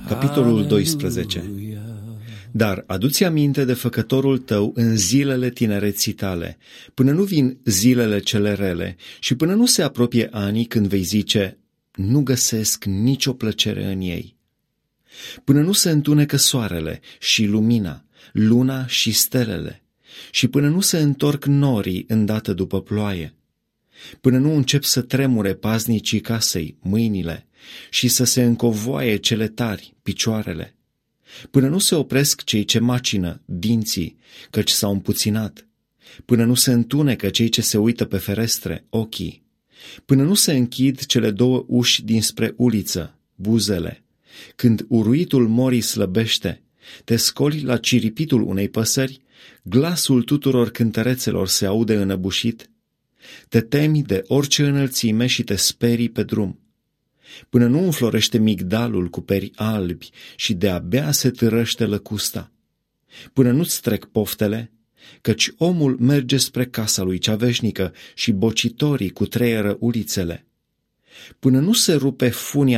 Capitolul 12. Dar adu-ți aminte de făcătorul tău în zilele tinereții tale, până nu vin zilele cele rele și până nu se apropie anii când vei zice, nu găsesc nicio plăcere în ei. Până nu se întunecă soarele și lumina, luna și stelele, și până nu se întorc norii îndată după ploaie, până nu încep să tremure paznicii casei, mâinile, și să se încovoaie cele tari, picioarele, până nu se opresc cei ce macină, dinții, căci s-au împuținat, până nu se întunecă cei ce se uită pe ferestre, ochii, până nu se închid cele două uși dinspre uliță, buzele, când uruitul morii slăbește, te scoli la ciripitul unei păsări, glasul tuturor cântărețelor se aude înăbușit, te temi de orice înălțime și te sperii pe drum, până nu înflorește migdalul cu peri albi și de-abia se târăște lăcusta, până nu-ți trec poftele, căci omul merge spre casa lui cea veșnică și bocitorii cutreieră ulițele, până nu se rupe funia